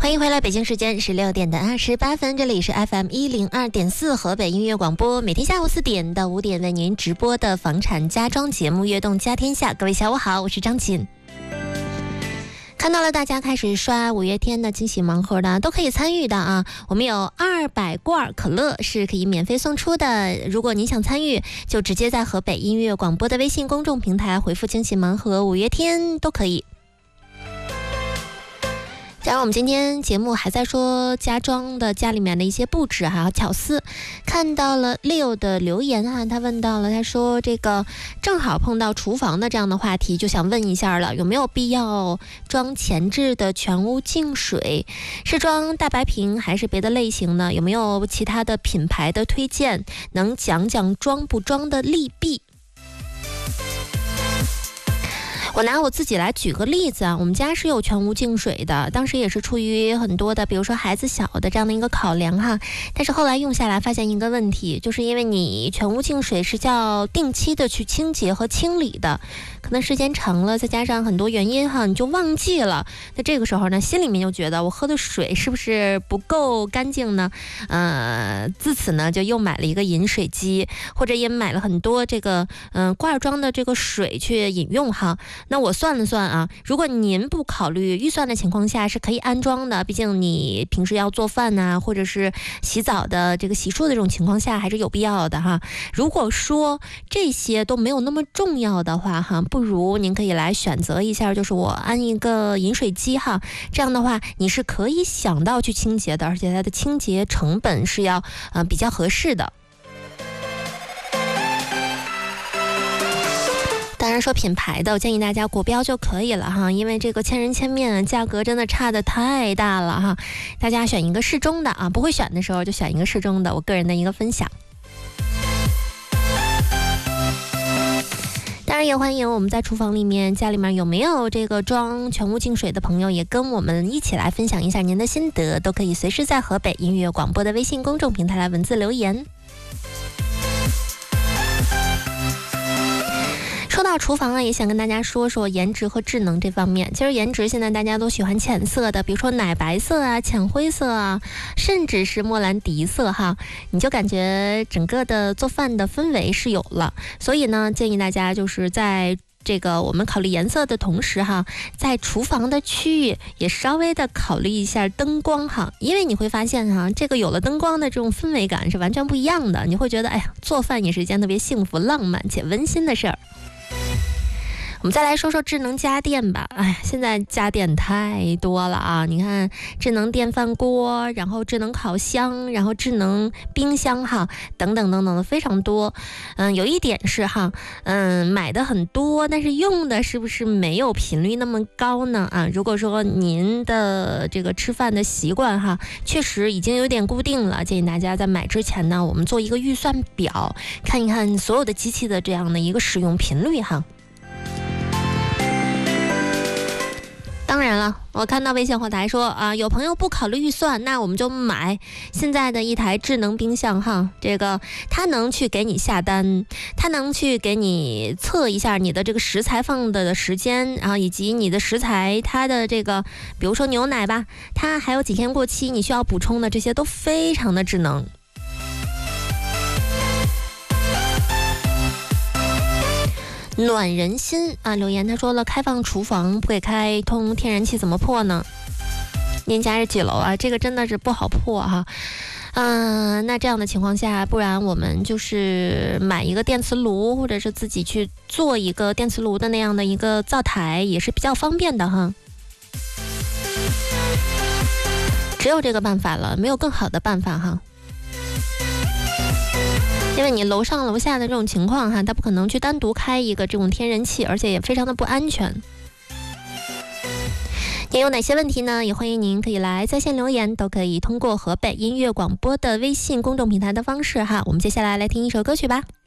欢迎回来，北京时间16点28分，这里是 FM102.4 河北音乐广播，每天下午4点到5点为您直播的房产家装节目《悦动家天下》。各位下午好，我是张琴。看到了大家开始刷五月天的惊喜盲盒的，都可以参与的啊！我们有200罐可乐是可以免费送出的，如果您想参与，就直接在河北音乐广播的微信公众平台回复惊喜盲盒五月天都可以。然后我们今天节目还在说家装的家里面的一些布置还有巧思，看到了 Leo 的留言啊，他问到了，他说这个正好碰到厨房的这样的话题，就想问一下了，有没有必要装前置的全屋净水？是装大白瓶还是别的类型呢？有没有其他的品牌的推荐？能讲讲装不装的利弊？我拿我自己来举个例子啊，我们家是有全屋净水的，当时也是出于很多的比如说孩子小的这样的一个考量哈，但是后来用下来发现一个问题，就是因为你全屋净水是叫定期的去清洁和清理的，可能时间长了再加上很多原因哈，你就忘记了，那这个时候呢心里面就觉得我喝的水是不是不够干净呢？自此呢就又买了一个饮水机，或者也买了很多这个罐装的这个水去饮用哈。那我算了算啊，如果您不考虑预算的情况下是可以安装的，毕竟你平时要做饭啊，或者是洗澡的这个洗漱的这种情况下还是有必要的哈。如果说这些都没有那么重要的话哈，不如您可以来选择一下，就是我安一个饮水机哈，这样的话你是可以想到去清洁的，而且它的清洁成本是要比较合适的。当然说品牌的，我建议大家国标就可以了哈，因为这个千人千面，价格真的差的太大了哈。大家选一个适中的啊，不会选的时候就选一个适中的，我个人的一个分享。当然也欢迎我们在厨房里面家里面有没有这个装全屋净水的朋友，也跟我们一起来分享一下您的心得，都可以随时在河北音乐广播的微信公众平台来文字留言。说到厨房啊，也想跟大家说说颜值和智能这方面。其实颜值现在大家都喜欢浅色的，比如说奶白色啊、浅灰色啊，甚至是莫兰迪色哈，你就感觉整个的做饭的氛围是有了。所以呢，建议大家就是在这个我们考虑颜色的同时哈，在厨房的区域也稍微的考虑一下灯光哈，因为你会发现哈，这个有了灯光的这种氛围感是完全不一样的，你会觉得哎呀，做饭也是一件特别幸福、浪漫且温馨的事儿。我们再来说说智能家电吧。哎，现在家电太多了啊！你看，智能电饭锅，然后智能烤箱，然后智能冰箱哈，等等等等的非常多。有一点是哈，买的很多，但是用的是不是没有频率那么高呢？啊，如果说您的这个吃饭的习惯哈，确实已经有点固定了，建议大家在买之前呢，我们做一个预算表，看一看所有的机器的这样的一个使用频率哈。当然了，我看到微信后台说啊，有朋友不考虑预算，那我们就买现在的一台智能冰箱哈，这个它能去给你下单，它能去给你测一下你的这个食材放的时间，然后以及你的食材它的这个，比如说牛奶吧，它还有几天过期，你需要补充的，这些都非常的智能。暖人心啊！留言他说了，开放厨房不给开通天然气怎么破呢？您家是几楼啊？这个真的是不好破哈。那这样的情况下，不然我们就是买一个电磁炉，或者是自己去做一个电磁炉的那样的一个灶台，也是比较方便的哈。只有这个办法了，没有更好的办法哈。因为你楼上楼下的这种情况哈，它不可能去单独开一个这种天然气，而且也非常的不安全。您有哪些问题呢？也欢迎您可以来在线留言，都可以通过河北音乐广播的微信公众平台的方式哈。我们接下来来听一首歌曲吧。